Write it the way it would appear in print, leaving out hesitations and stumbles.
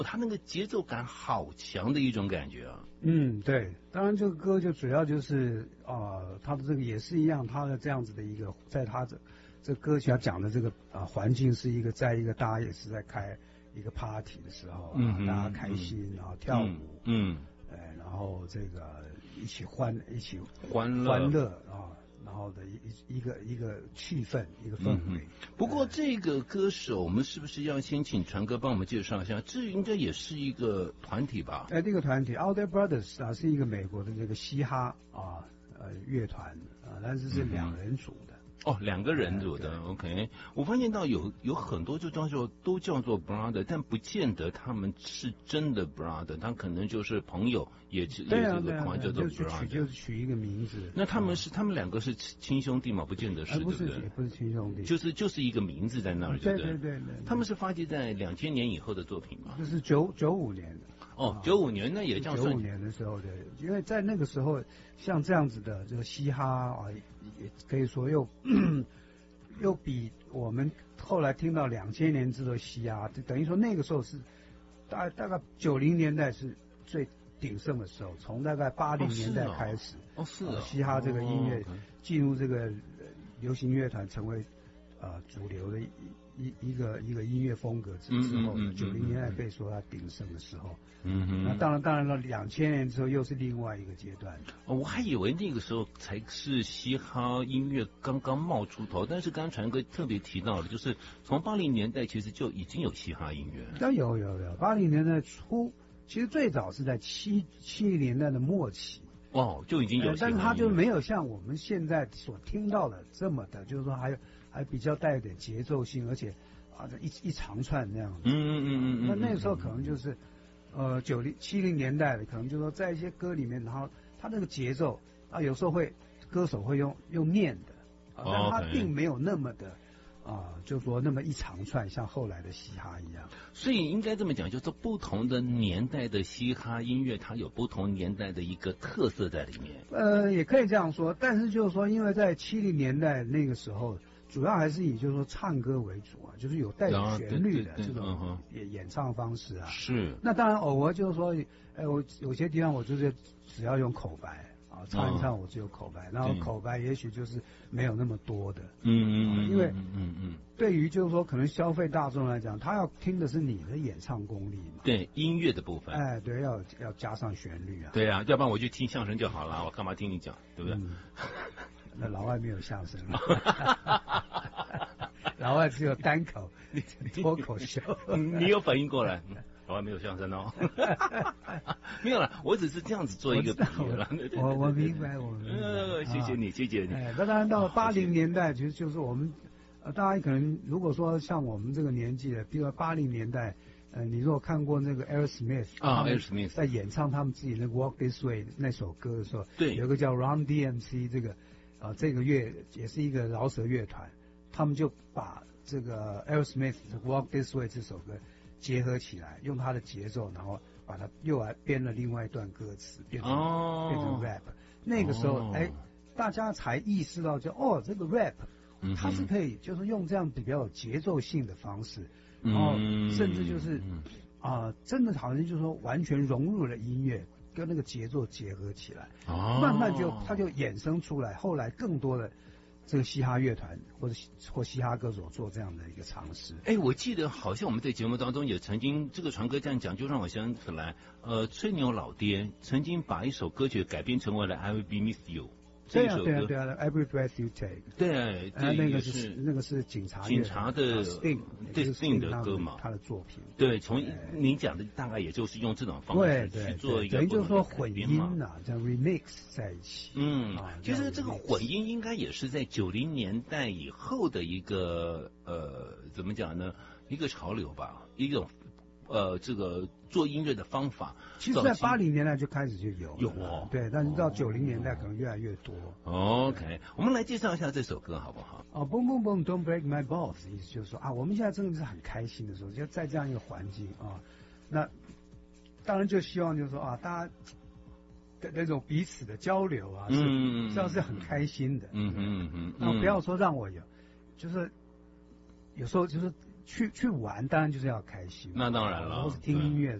它那个节奏感好强的一种感觉啊。 对，当然这个歌就主要就是它的这个也是一样，它的这样子的一个，在它这歌曲要讲的这个环境是一个在一个大家也是在开一个 party 的时候，大家开心，然后跳舞，然后这个一起欢乐啊。然后的一个气氛，一个氛围。 不过这个歌手，我们是不是要先请传哥帮我们介绍一下？这应该也是一个团体吧？ 这个团体 Out There Brothers 是一个美国的这个嘻哈乐团但是是2人组的。 2个人组的 ，OK。我发现到有很多就都叫做 brother， 但不见得他们是真的 brother， 他可能就是朋友，也这个叫做 brother， 就是取一个名字。 那他们2个是亲兄弟吗？不见得是， 不是，也不是亲兄弟， 就是一个名字在那儿。 对。 他们是发迹在2000年以后的作品吗？ 这是95年的。 95年那也这样算。 95年的时候的，因为在那个时候，像这样子的这个嘻哈也可以说又比我们后来听到2000年之后嘻哈，等于说那个时候是大概90年代是最鼎盛的时候，从大概80年代开始，嘻哈这个音乐进入这个流行乐团成为主流的一个音乐风格之后，90年代可以说它鼎盛的时候。那当然了，2000年之后又是另外一个阶段。 我还以为那个时候才是嘻哈音乐刚刚冒出头，但是刚刚传哥特别提到了，就是从80年代其实就已经有嘻哈音乐。 有，80年代初，其实最早是在70年代的末期。 就已经有， 但是它就没有像我们现在所听到的这么的，就是说还比较带一点节奏性，而且一长串那样子。那个时候可能就是70年代的，可能就是说在一些歌里面，然后它那个节奏有时候歌手会用念的但它并没有那么的就是说那么一长串，像后来的嘻哈一样。 所以应该这么讲，就是不同的年代的嘻哈音乐，它有不同年代的一个特色在里面。 也可以这样说，但是就是说，因为在70年代那个时候，主要还是以就是说唱歌为主就是有带有旋律的这种演唱方式是。 那当然偶尔就是说，我有些地方我就是只要用口白。唱一唱我只有口白，然后口白也许就是没有那么多的，因为对于就是说可能消费大众来讲，他要听的是你的演唱功力嘛， 对音乐的部分， 对，要加上旋律对啊，要不然我就听相声就好了，我干嘛听你讲，对不对？ 那老外没有相声老外只有单口脱口秀， 你有反应过来？老外没有相声没有了，我只是这样子做一个比喻了。 我明白， 谢谢你。 那当然到80年代，其实就是我们大家可能如果说像我们这个年纪的，比如说80年代，你如果看过那个 Aerosmith Aerosmith 在演唱他们自己那个 Walk This Way 那首歌的时候， 对， 有个叫 Run DMC 这个乐也是一个饶舌乐团，他们就把这个 Aerosmith 的 Walk This Way 这首歌结合起来，用它的节奏，然后把它又来编了另外一段歌词，变成 rap。那个时候，大家才意识到，这个 rap，它是可以就是用这样比较有节奏性的方式，然后甚至就是真的好像就是说完全融入了音乐跟那个节奏结合起来，慢慢它就衍生出来，后来更多的这个嘻哈乐团或嘻哈歌手做这样的一个尝试。 我记得好像我们在节目当中也曾经这个传哥这样讲，就让我想起来，吹牛老爹曾经把一首歌曲改编成为了 I Will Be Miss You。 对啊 ，Every Breath You Take。 对， 那个是警察的 Sting 的歌嘛， 他的作品。 对，从您讲的大概也就是用这种方式去做一个， 等于就是说混音这样 remix 在一起。 其实这个混音应该也是在90年代以后的一个怎么讲呢？一个潮流吧，一种。这个做音乐的方法， 其实在80年代就开始就有对，但是到90年代可能越来越多。 OK， 我们来介绍一下这首歌好不好 ？Boom Boom Boom Don't Break My Balls， 意思就是说我们现在真的是很开心的时候，就在这样一个环境那当然就希望就是说大家的那种彼此的交流实际上是很开心的。那不要说让我就是有时候就是。去玩当然就是要开心， 那当然了， 或是听音乐